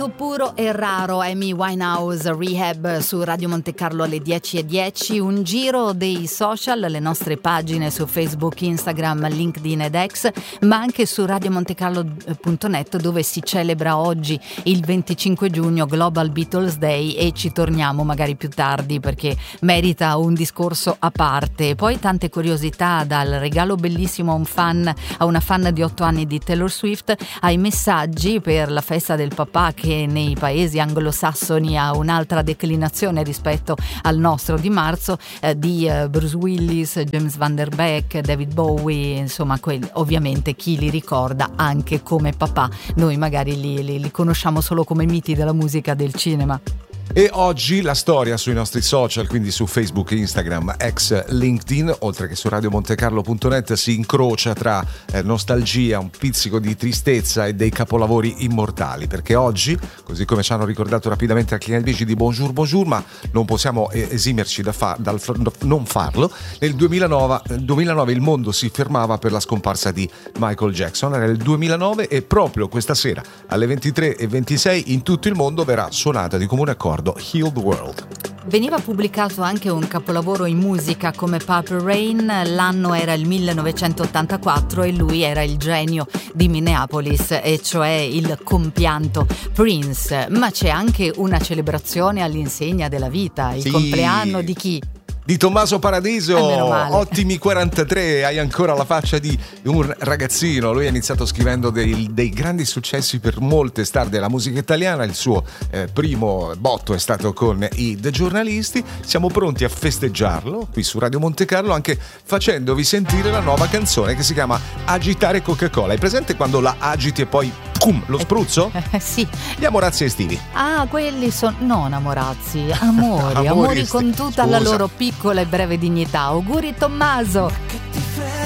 Stato puro e raro, Amy Winehouse, Rehab su Radio Monte Carlo alle 10:10. Un giro dei social, le nostre pagine su Facebook, Instagram, LinkedIn ed X, ma anche su radiomontecarlo.net, dove si celebra oggi il 25 giugno Global Beatles Day, e ci torniamo magari più tardi perché merita un discorso a parte. Poi tante curiosità, dal regalo bellissimo a una fan di 8 anni di Taylor Swift, ai messaggi per la festa del papà, che nei paesi anglosassoni ha un'altra declinazione rispetto al nostro di marzo, di Bruce Willis, James Van Der Beek, David Bowie, insomma ovviamente chi li ricorda anche come papà. Noi magari li conosciamo solo come miti della musica, del cinema. E oggi la storia sui nostri social, quindi su Facebook, Instagram, X, LinkedIn, oltre che su radiomontecarlo.net, si incrocia tra nostalgia, un pizzico di tristezza e dei capolavori immortali, perché oggi, così come ci hanno ricordato rapidamente al cliente di Bonjour, ma non possiamo esimerci dal non farlo, nel 2009 il mondo si fermava per la scomparsa di Michael Jackson. Era il 2009 e proprio questa sera alle 23:26 in tutto il mondo verrà suonata di comune accordo Heal the World. Veniva pubblicato anche un capolavoro in musica come Purple Rain, l'anno era il 1984 e lui era il genio di Minneapolis, e cioè il compianto Prince. Ma c'è anche una celebrazione all'insegna della vita, il compleanno di chi? Di Tommaso Paradiso. Ottimi 43, hai ancora la faccia di un ragazzino. Lui ha iniziato scrivendo dei grandi successi per molte star della musica italiana. Il suo primo botto è stato con i The Giornalisti. Siamo pronti a festeggiarlo qui su Radio Monte Carlo, anche facendovi sentire la nuova canzone che si chiama Agitare Coca-Cola. Hai presente quando la agiti e poi lo spruzzo? Sì. Gli amorazzi estivi. Ah, quelli sono non amorazzi, amori con tutta la loro piccola e breve dignità. Auguri Tommaso.